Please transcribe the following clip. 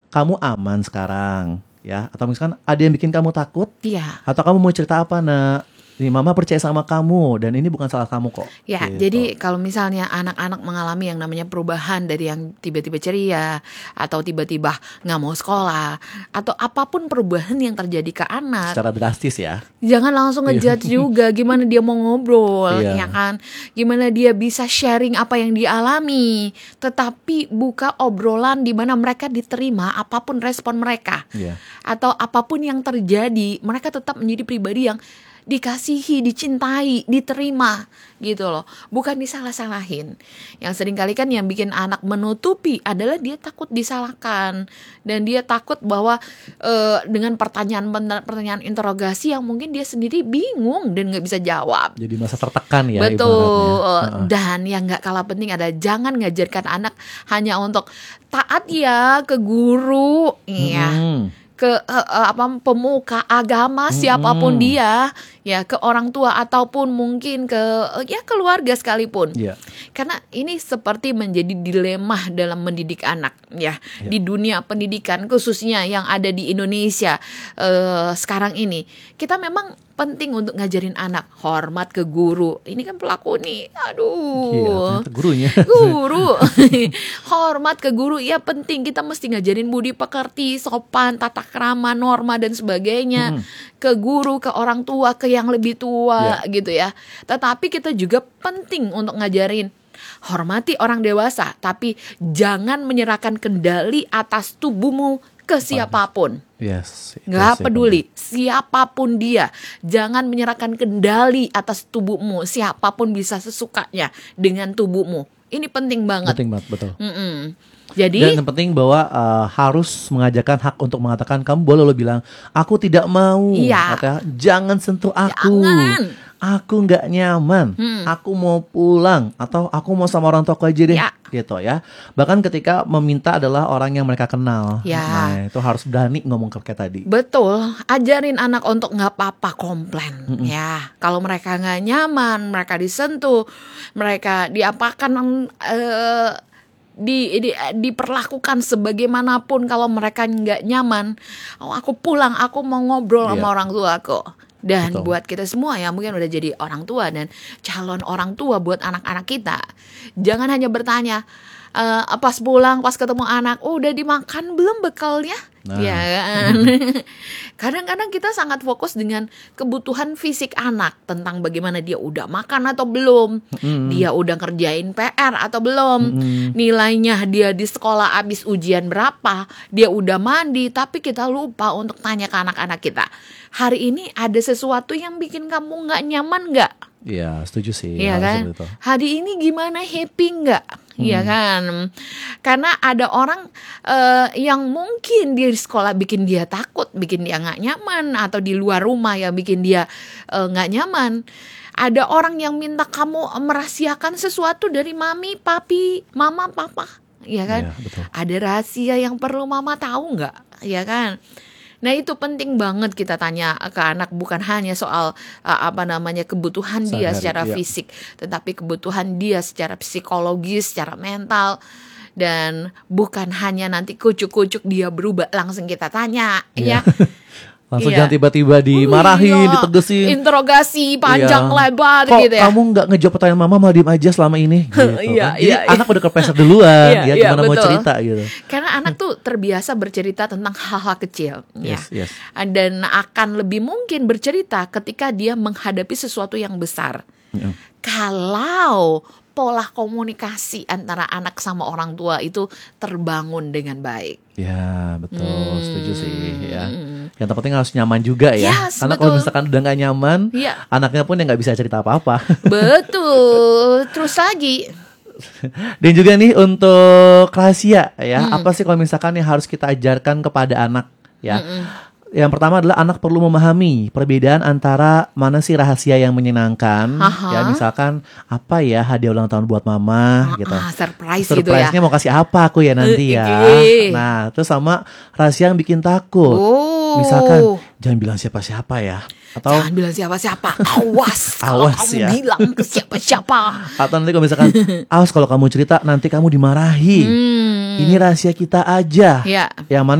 kamu aman sekarang, ya? Atau misalkan ada yang bikin kamu takut? Iya. Atau kamu mau cerita apa, Nak? Nih, Mama percaya sama kamu dan ini bukan salah kamu kok. Ya, Gitu. jadi kalau misalnya anak-anak mengalami yang namanya perubahan dari yang tiba-tiba ceria atau tiba-tiba nggak mau sekolah atau apapun perubahan yang terjadi ke anak, Secara drastis ya. jangan langsung ngejudge juga gimana dia mau ngobrol, Iya. ya kan? Gimana dia bisa sharing apa yang dialami, tetapi buka obrolan di mana mereka diterima apapun respon mereka. Iya. Atau apapun yang terjadi, mereka tetap menjadi pribadi yang dikasihi, dicintai, diterima gitu loh. Bukan disalah-salahin. Yang seringkali kan yang bikin anak menutupi adalah dia takut disalahkan. Dan dia takut bahwa dengan pertanyaan interogasi yang mungkin dia sendiri bingung dan gak bisa jawab. Jadi masa tertekan ya. Betul. Ibaratnya. Dan yang gak kalah penting adalah jangan ngajarkan anak hanya untuk taat ya ke guru, ya, ke pemuka agama siapapun dia, ya, ke orang tua ataupun mungkin ke ya keluarga sekalipun. Iya. Karena ini seperti menjadi dilema dalam mendidik anak, ya, di dunia pendidikan khususnya yang ada di Indonesia sekarang ini. Kita memang penting untuk ngajarin anak hormat ke guru. Ini kan pelaku nih, aduh. Iya, ternyata gurunya. Guru. Hormat ke guru ya penting. Kita mesti ngajarin budi pekerti, sopan, tata krama, norma dan sebagainya. Ke guru, ke orang tua, ke yang lebih tua gitu ya. Tetapi kita juga penting untuk ngajarin hormati orang dewasa, tapi jangan menyerahkan kendali atas tubuhmu ke siapapun. Yes. Nggak peduli siapapun dia, jangan menyerahkan kendali atas tubuhmu. Siapapun bisa sesukanya dengan tubuhmu. Ini penting banget. Penting banget, betul. Jadi Dan yang penting bahwa harus mengajarkan hak untuk mengatakan kamu boleh lo bilang aku tidak mau. Iya. Katanya, jangan sentuh aku. Jangan. Aku nggak nyaman. Aku mau pulang atau aku mau sama orang tua aku aja deh. Ya. Gitu ya. Bahkan ketika meminta adalah orang yang mereka kenal. Ya. Nah, itu harus berani ngomong kayak tadi. betul, ajarin anak untuk nggak apa-apa komplain, ya. Kalau mereka nggak nyaman, mereka disentuh, mereka diapakan, diperlakukan sebagaimanapun. Kalau mereka nggak nyaman, oh, aku pulang, aku mau ngobrol sama orang tua aku. Dan Betul. buat kita semua yang mungkin udah jadi orang tua dan calon orang tua buat anak-anak kita, jangan hanya bertanya pas pulang, pas ketemu anak, udah dimakan belum bekalnya? Nah. Ya kan? Kadang-kadang kita sangat fokus dengan kebutuhan fisik anak, tentang bagaimana dia udah makan atau belum, dia udah ngerjain PR atau belum, nilainya dia di sekolah abis ujian berapa, dia udah mandi. Tapi kita lupa untuk tanya ke anak-anak kita, hari ini ada sesuatu yang bikin kamu nggak nyaman nggak? Iya, setuju sih. Iya Harus kan? seperti itu. Hari ini gimana, happy nggak? Iya kan? Karena ada orang yang mungkin di sekolah bikin dia takut, bikin dia nggak nyaman, atau di luar rumah yang bikin dia nggak nyaman. Ada orang yang minta kamu merahasiakan sesuatu dari mami, papi, mama, papa. Iya kan? Iya, betul. Ada rahasia yang perlu mama tahu nggak? Iya kan? Nah, itu penting banget kita tanya ke anak, bukan hanya soal kebutuhan dia Sehari-hari, secara iya. fisik, tetapi kebutuhan dia secara psikologis, secara mental. Dan bukan hanya nanti kucuk-kucuk dia berubah langsung kita tanya, ya. Langsung Iya. jangan tiba-tiba dimarahin, Iya. ditegesin. Interogasi panjang Iya. lebar Kok gitu ya. kamu nggak ngejawab pertanyaan mama, malah diem aja selama ini gitu. Iya, Jadi iya, iya. anak udah kepreset duluan. Iya, Ya iya, gimana mau betul. cerita gitu. Karena anak tuh terbiasa bercerita tentang hal-hal kecil, ya. Yes. Dan akan lebih mungkin bercerita ketika dia menghadapi sesuatu yang besar. Iya. Kalau pola komunikasi antara anak sama orang tua itu terbangun dengan baik. Ya betul, setuju sih ya. Yang terpenting harus nyaman juga ya. Yes, Karena kalau betul. misalkan udah nggak nyaman, Iya. anaknya pun ya nggak bisa cerita apa-apa. Betul. Terus lagi, Dan juga nih untuk rahasia ya, apa sih kalau misalkan yang harus kita ajarkan kepada anak ya? Yang pertama adalah anak perlu memahami perbedaan antara mana sih rahasia yang menyenangkan, Aha. ya misalkan apa ya hadiah ulang tahun buat mama gitu. surprise gitu ya. Surprise-nya mau kasih apa aku ya nanti ya. Iya. Nah, terus sama rahasia yang bikin takut. Oh. Misalkan jangan bilang siapa-siapa ya. Atau Jangan bilang siapa-siapa. Awas kalau Awas kamu ya. bilang ke siapa-siapa. atau nanti kalau misalkan awas kalau kamu cerita nanti kamu dimarahi. Ini rahasia kita aja. Ya. Yang mana